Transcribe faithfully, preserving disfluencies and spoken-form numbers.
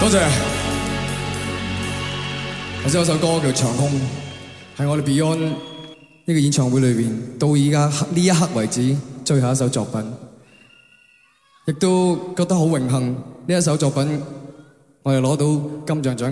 多謝。頭先有首歌叫《長空》，係我哋 Beyond 呢個演唱會裏邊到而家呢一刻為止最後一首作品，亦都覺得好榮幸呢一首作品我哋攞到金像獎